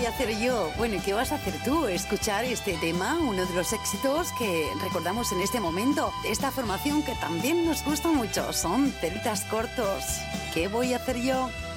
voy a hacer yo? Bueno, ¿y qué vas a hacer tú? Escuchar este tema, uno de los éxitos que recordamos en este momento. Esta formación que también nos gusta mucho, son Celitas Cortos. ¿Qué voy a hacer yo?